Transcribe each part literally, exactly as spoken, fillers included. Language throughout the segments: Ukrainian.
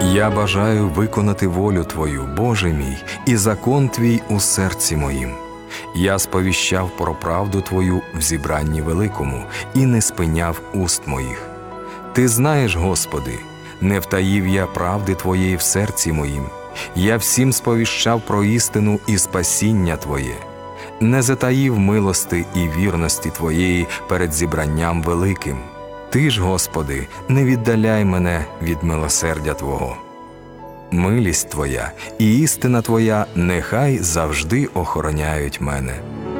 Я бажаю виконати волю Твою, Боже мій, і закон Твій у серці моїм. Я сповіщав про правду Твою в зібранні великому і не спиняв уст моїх. Ти знаєш, Господи, не втаїв я правди Твоєї в серці моїм. Я всім сповіщав про істину і спасіння Твоє. Не затаїв милости і вірності Твоєї перед зібранням великим. Ти ж, Господи, не віддаляй мене від милосердя Твого. Милість Твоя і істина Твоя нехай завжди охороняють мене.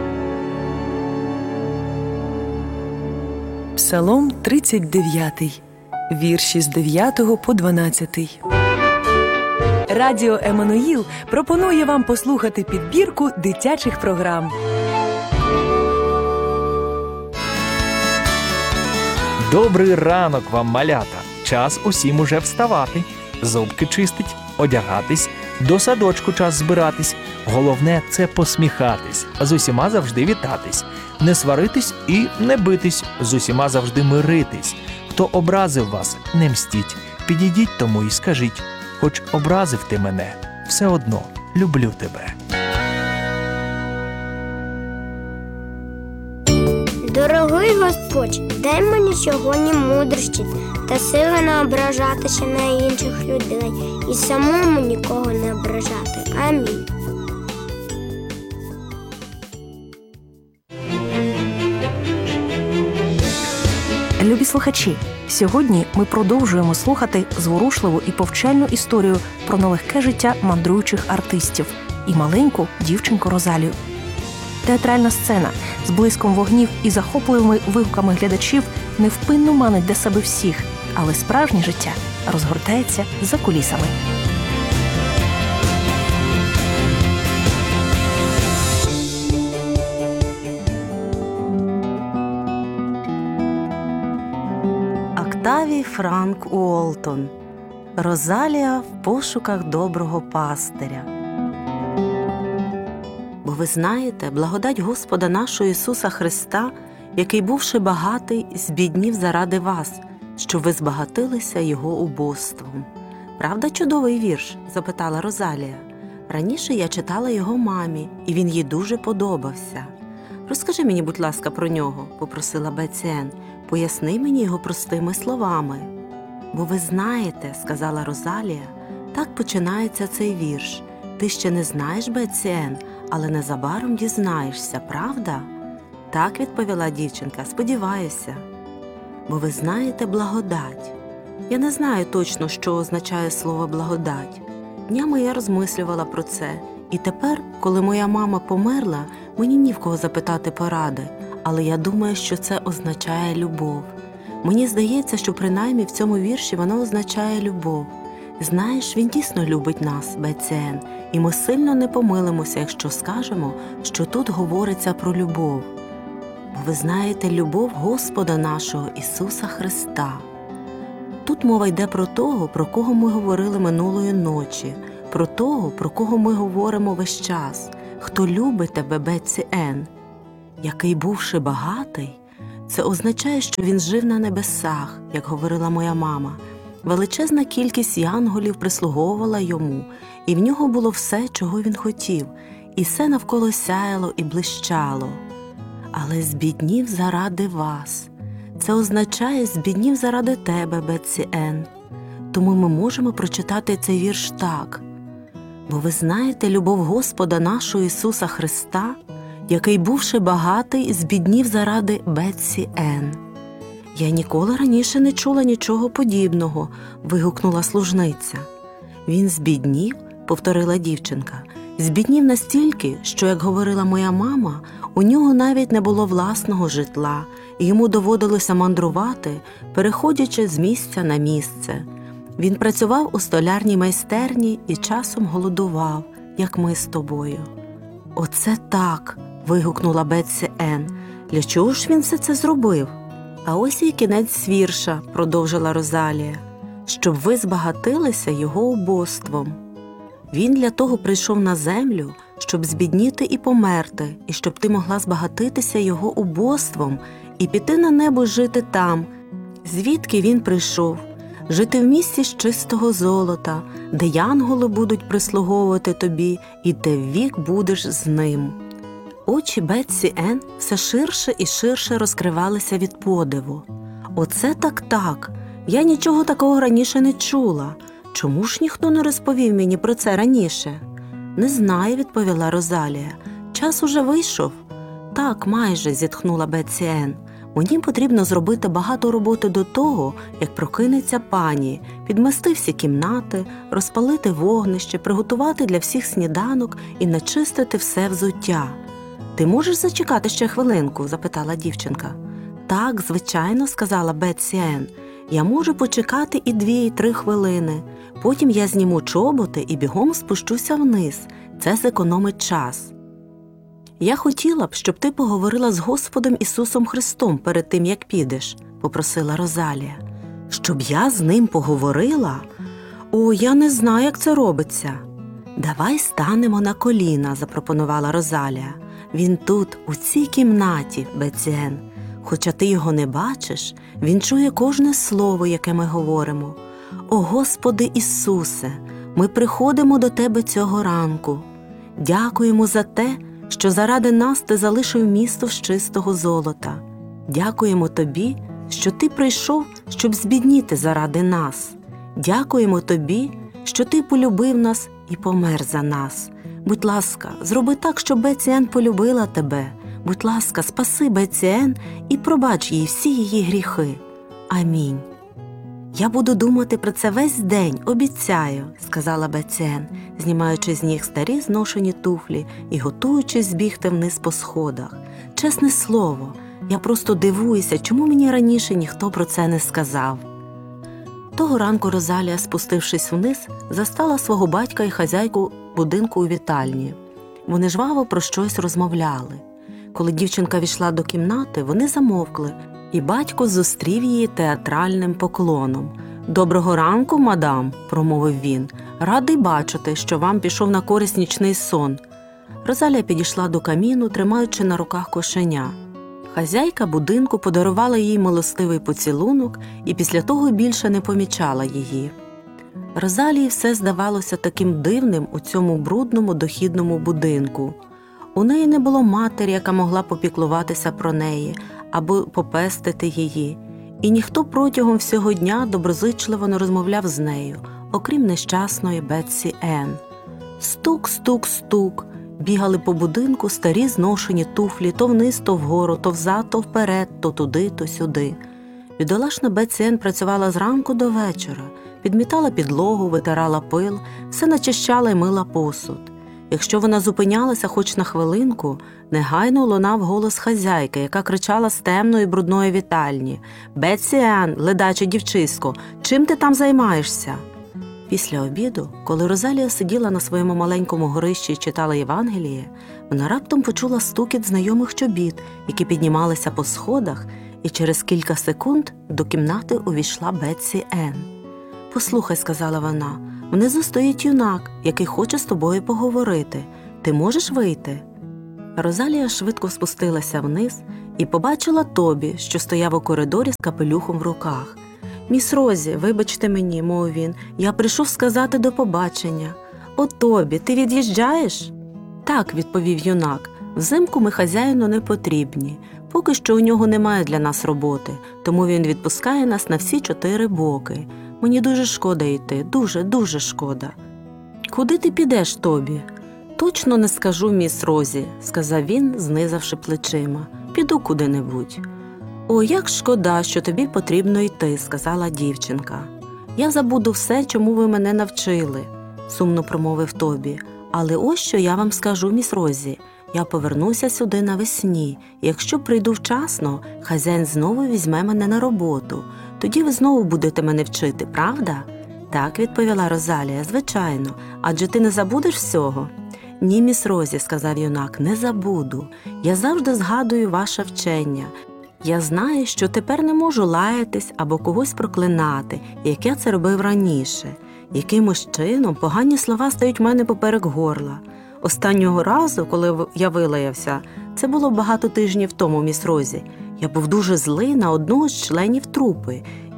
Псалом тридцять дев'ятий, вірші з дев'ятого по дванадцятий. Радіо Еммануїл пропонує вам послухати підбірку дитячих програм. Добрий ранок вам, малята! Час усім уже вставати, зубки чистить, одягатись, до садочку час збиратись. Головне – це посміхатись, з усіма завжди вітатись, не сваритись і не битись, з усіма завжди миритись. Хто образив вас, не мстіть, підійдіть тому і скажіть: хоч образив ти мене, все одно люблю тебе. Дорогий Господь, дай мені сьогодні мудрості та сили не ображатися на інших людей і самому нікого не ображати. Амінь. Любі слухачі, сьогодні ми продовжуємо слухати зворушливу і повчальну історію про нелегке життя мандруючих артистів і маленьку дівчинку Розалію. Театральна сцена з блиском вогнів і захопливими вигуками глядачів невпинно манить для себе всіх, але справжнє життя розгортається за кулісами. Октавій Франк Уолтон. Розалія в пошуках доброго пастиря. Бо ви знаєте, благодать Господа нашого Ісуса Христа, який, бувши багатий, збіднів заради вас, щоб ви збагатилися Його убоством. Правда чудовий вірш? Запитала Розалія. Раніше я читала його мамі, і він їй дуже подобався. Розкажи мені, будь ласка, про нього, попросила Бетсі Енн. Поясни мені його простими словами. Бо ви знаєте, сказала Розалія, так починається цей вірш. Ти ще не знаєш, Бетсі Енн, але незабаром дізнаєшся, правда? Так, відповіла дівчинка, сподіваюся. Бо ви знаєте благодать. Я не знаю точно, що означає слово благодать. Днями я розмислювала про це. І тепер, коли моя мама померла, мені ні в кого запитати поради. Але я думаю, що це означає любов. Мені здається, що принаймні в цьому вірші воно означає любов. Знаєш, він дійсно любить нас, Бетсі Енн, і ми сильно не помилимося, якщо скажемо, що тут говориться про любов. Бо ви знаєте любов Господа нашого Ісуса Христа. Тут мова йде про того, про кого ми говорили минулої ночі, про того, про кого ми говоримо весь час, хто любить тебе, Бетсі Енн. Який, бувши багатий, це означає, що він жив на небесах, як говорила моя мама. Величезна кількість янголів прислуговувала йому, і в нього було все, чого він хотів, і все навколо сяяло і блищало. Але збіднів заради вас. Це означає збіднів заради тебе, Бетсі Енн. Тому ми можемо прочитати цей вірш так. Бо ви знаєте любов Господа нашого Ісуса Христа, який, бувши багатий, збіднів заради Бетсі Енн. Я ніколи раніше не чула нічого подібного, вигукнула служниця. Він збіднів, повторила дівчинка, збіднів настільки, що, як говорила моя мама, у нього навіть не було власного житла, і йому доводилося мандрувати, переходячи з місця на місце. Він працював у столярній майстерні і часом голодував, як ми з тобою. Оце так, вигукнула Бетсі Енн. Для чого ж він все це зробив? А ось і кінець вірша, продовжила Розалія, щоб ви збагатилися його убоством. Він для того прийшов на землю, щоб збідніти і померти, і щоб ти могла збагатитися його убоством і піти на небо жити там, звідки він прийшов. жити в місті з чистого золота, де янголи будуть прислуговувати тобі, і ти ввік будеш з ним». Очі Бетсі Енн все ширше і ширше розкривалися від подиву. «Оце так-так! Я нічого такого раніше не чула. Чому ж ніхто не розповів мені про це раніше?» «Не знаю», – відповіла Розалія. «Час уже вийшов?» «Так, майже», – зітхнула Бетсі Енн. «Мені потрібно зробити багато роботи до того, як прокинеться пані, підмести всі кімнати, розпалити вогнище, приготувати для всіх сніданок і начистити все взуття». «Ти можеш зачекати ще хвилинку?» – запитала дівчинка. «Так, звичайно», – сказала Бетсі Енн. «Я можу почекати і дві, і три хвилини. Потім я зніму чоботи і бігом спущуся вниз. Це зекономить час». «Я хотіла б, щоб ти поговорила з Господом Ісусом Христом перед тим, як підеш», – попросила Розалія. «Щоб я з ним поговорила? О, я не знаю, як це робиться». «Давай станемо на коліна», – запропонувала Розалія. «Він тут, у цій кімнаті, Бетсі Енн. Хоча ти його не бачиш, він чує кожне слово, яке ми говоримо. О, Господи Ісусе, ми приходимо до Тебе цього ранку. Дякуємо за те, що заради нас Ти залишив місто з чистого золота. Дякуємо Тобі, що Ти прийшов, щоб збідніти заради нас. Дякуємо Тобі, що Ти полюбив нас і помер за нас. Будь ласка, зроби так, щоб Бетсі Енн полюбила Тебе. Будь ласка, спаси Бетсі Енн і пробач їй всі її гріхи. Амінь». «Я буду думати про це весь день, обіцяю», – сказала Бетсі Енн, знімаючи з ніг старі зношені туфлі і готуючись збігти вниз по сходах. «Чесне слово, я просто дивуюся, чому мені раніше ніхто про це не сказав». Того ранку Розалія, спустившись вниз, застала свого батька і хазяйку будинку у вітальні. Вони жваво про щось розмовляли. Коли дівчинка війшла до кімнати, вони замовкли, і батько зустрів її театральним поклоном. «Доброго ранку, мадам», – промовив він. «Радий бачити, що вам пішов на користь нічний сон». Розалія підійшла до каміну, тримаючи на руках кошеня. Хазяйка будинку подарувала їй милостивий поцілунок і після того більше не помічала її. Розалії все здавалося таким дивним у цьому брудному дохідному будинку. У неї не було матері, яка могла попіклуватися про неї або попестити її, і ніхто протягом всього дня доброзичливо не розмовляв з нею, окрім нещасної Бетсі Енн. Стук, стук, стук. Бігали по будинку старі зношені туфлі то вниз, то вгору, то взад, то вперед, то туди, то сюди. Бідолашна Бетсі Енн працювала зранку до вечора, підмітала підлогу, витирала пил, все начищала й мила посуд. Якщо вона зупинялася хоч на хвилинку, негайно лунав голос хазяйки, яка кричала з темної брудної вітальні: «Бетсі Енн, ледаче дівчисько, чим ти там займаєшся?» Після обіду, коли Розалія сиділа на своєму маленькому горищі і читала Євангеліє, вона раптом почула стукіт знайомих чобіт, які піднімалися по сходах, і через кілька секунд до кімнати увійшла Бетсі Енн. «Послухай», – сказала вона, – «внизу стоїть юнак, який хоче з тобою поговорити. Ти можеш вийти?» Розалія швидко спустилася вниз і побачила Тобі, що стояв у коридорі з капелюхом в руках. «Міс Розі, вибачте мені», – мовив він, – «я прийшов сказати до побачення». «О, Тобі, ти від'їжджаєш?» «Так», – відповів юнак, – «взимку ми хазяїну не потрібні. Поки що у нього немає для нас роботи, тому він відпускає нас на всі чотири боки. Мені дуже шкода йти, дуже, дуже шкода». «Куди ти підеш, Тобі?» «Точно не скажу, міс Розі», – сказав він, знизавши плечима. «Піду куди-небудь». «О, як шкода, що тобі потрібно йти», – сказала дівчинка. «Я забуду все, чому ви мене навчили», – сумно промовив Тобі. «Але ось що я вам скажу, міс Розі. Я повернуся сюди навесні, і якщо прийду вчасно, хазяїн знову візьме мене на роботу. Тоді ви знову будете мене вчити, правда?» «Так», – відповіла Розалія, – «звичайно. Адже ти не забудеш всього?» «Ні, міс Розі», – сказав юнак, – «не забуду. Я завжди згадую ваше вчення. Я знаю, що тепер не можу лаятись або когось проклинати, як я це робив раніше. Якимось чином погані слова стають в мене поперек горла. Останнього разу, коли я вилаявся, це було багато тижнів тому, міс Розі, я був дуже злий на одного з членів трупи,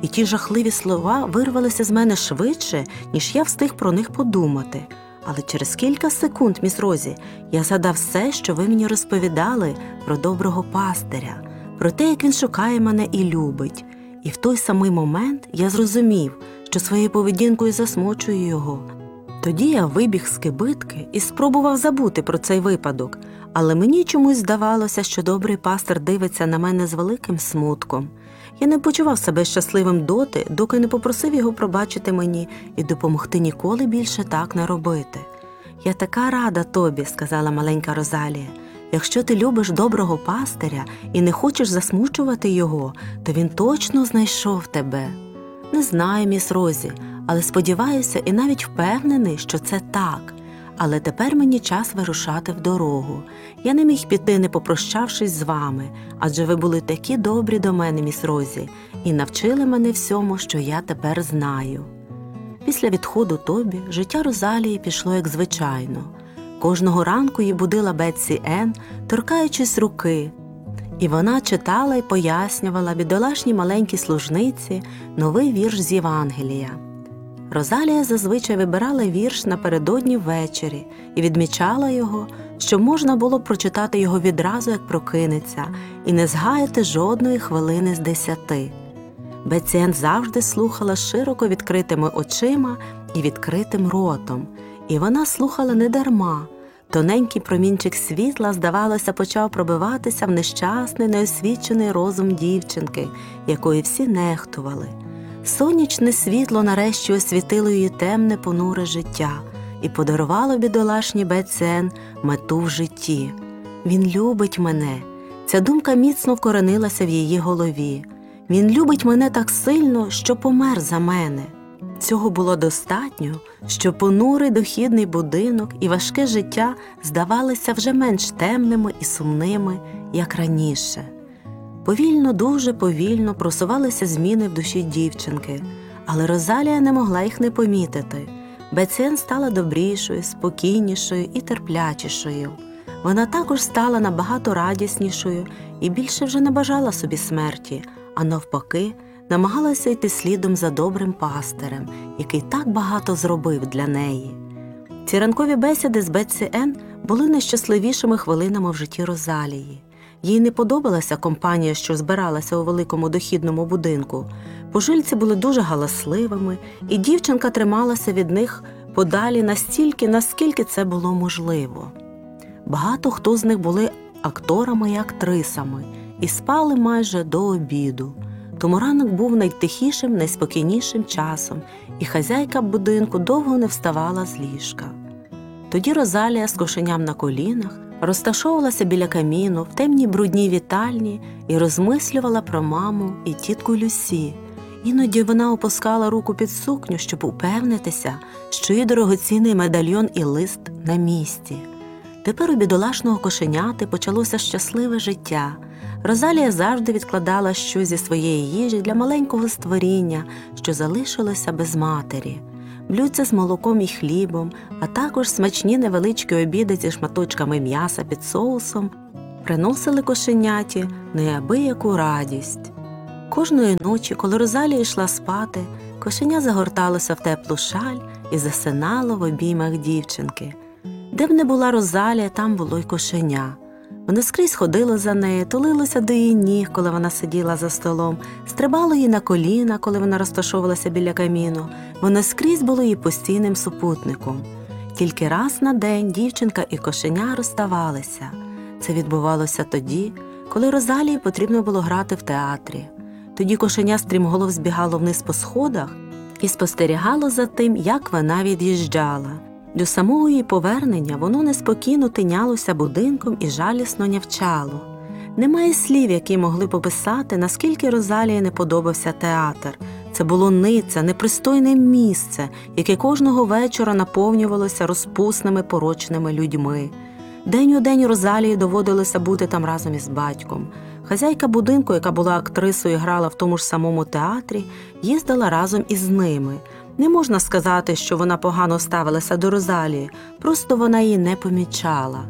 і ті жахливі слова вирвалися з мене швидше, ніж я встиг про них подумати. Але через кілька секунд, міс Розі, я згадав все, що ви мені розповідали про доброго пастиря, про те, як він шукає мене і любить. І в той самий момент я зрозумів, що своєю поведінкою засмучую його. Тоді я вибіг з кибитки і спробував забути про цей випадок, але мені чомусь здавалося, що добрий пастир дивиться на мене з великим смутком. Я не почував себе щасливим доти, доки не попросив його пробачити мені і допомогти ніколи більше так не робити. «Я така рада тобі», – сказала маленька Розалія. «Якщо ти любиш доброго пастиря і не хочеш засмучувати його, то він точно знайшов тебе». Не знаю, міс Розі, але сподіваюся і навіть впевнений, що це так. Але тепер мені час вирушати в дорогу. Я не міг піти, не попрощавшись з вами, адже ви були такі добрі до мене, міс Розі, і навчили мене всьому, що я тепер знаю. Після відходу Тобі життя Розалії пішло як звичайно. Кожного ранку її будила Бетсі Енн, торкаючись руки, і вона читала і пояснювала бідолашній маленькій служниці новий вірш з Євангелія. Розалія зазвичай вибирала вірш напередодні ввечері і відмічала його, щоб можна було прочитати його відразу, як прокинеться, і не згаяти жодної хвилини з десяти. Бетсі Енн завжди слухала широко відкритими очима і відкритим ротом, і вона слухала недарма. Тоненький промінчик світла, здавалося, почав пробиватися в нещасний, неосвічений розум дівчинки, якої всі нехтували. Сонячне світло нарешті освітило її темне понуре життя і подарувало бідолашній Бетсі Енн мету в житті. «Він любить мене». Ця думка міцно вкоренилася в її голові. «Він любить мене так сильно, що помер за мене». Цього було достатньо, щоб понурий дохідний будинок і важке життя здавалися вже менш темними і сумними, як раніше. Повільно, дуже повільно просувалися зміни в душі дівчинки, але Розалія не могла їх не помітити. Бетсі Енн стала добрішою, спокійнішою і терплячішою. Вона також стала набагато радіснішою і більше вже не бажала собі смерті, а навпаки, намагалася йти слідом за добрим пастирем, який так багато зробив для неї. Ці ранкові бесіди з Бетсі Енн були найщасливішими хвилинами в житті Розалії. Їй не подобалася компанія, що збиралася у великому дохідному будинку. Пожильці були дуже галасливими, і дівчинка трималася від них подалі настільки, наскільки це було можливо. Багато хто з них були акторами і актрисами, і спали майже до обіду. Тому ранок був найтихішим, найспокійнішим часом, і хазяйка будинку довго не вставала з ліжка. Тоді Розалія з кошеням на колінах розташовувалася біля каміну в темній брудній вітальні і розмислювала про маму і тітку Люсі. Іноді вона опускала руку під сукню, щоб упевнитися, що її дорогоцінний медальйон і лист на місці. Тепер у бідолашного кошеняти почалося щасливе життя. Розалія завжди відкладала щось зі своєї їжі для маленького створіння, що залишилося без матері. Блюдця з молоком і хлібом, а також смачні невеличкі обіди зі шматочками м'яса під соусом приносили кошеняті неабияку радість. Кожної ночі, коли Розалія йшла спати, кошеня загорталося в теплу шаль і засинало в обіймах дівчинки. Де б не була Розалія, там було й кошеня. Воно скрізь ходило за нею, тулилося до її ніг, коли вона сиділа за столом, стрибало їй на коліна, коли вона розташовувалася біля каміну. Воно скрізь було її постійним супутником. Тільки раз на день дівчинка і кошеня розставалися. Це відбувалося тоді, коли Розалії потрібно було грати в театрі. Тоді кошеня стрімголов збігало вниз по сходах і спостерігало за тим, як вона від'їжджала. До самого її повернення воно неспокійно тинялося будинком і жалісно нявчало. Немає слів, які могли б описати, наскільки Розалії не подобався театр. Це було ниця, непристойне місце, яке кожного вечора наповнювалося розпусними порочними людьми. День у день Розалії доводилося бути там разом із батьком. Хазяйка будинку, яка була актрисою і грала в тому ж самому театрі, їздила разом із ними. Не можна сказати, що вона погано ставилася до Розалії, просто вона її не помічала.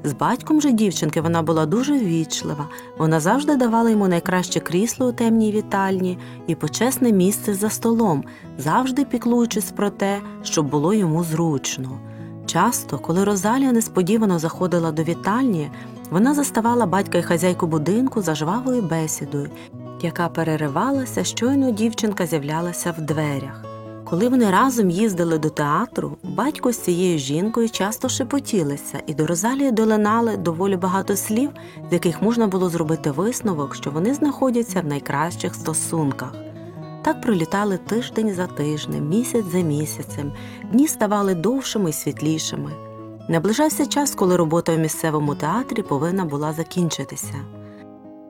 З батьком же дівчинки вона була дуже ввічлива. Вона завжди давала йому найкраще крісло у темній вітальні і почесне місце за столом, завжди піклуючись про те, щоб було йому зручно. Часто, коли Розалія несподівано заходила до вітальні, вона заставала батька і хазяйку будинку за жвавою бесідою, яка переривалася, щойно дівчинка з'являлася в дверях. Коли вони разом їздили до театру, батько з цією жінкою часто шепотілися, і до Розалії долинали доволі багато слів, з яких можна було зробити висновок, що вони знаходяться в найкращих стосунках. Так пролітали тиждень за тижнем, місяць за місяцем, дні ставали довшими і світлішими. Наближався час, коли робота в місцевому театрі повинна була закінчитися.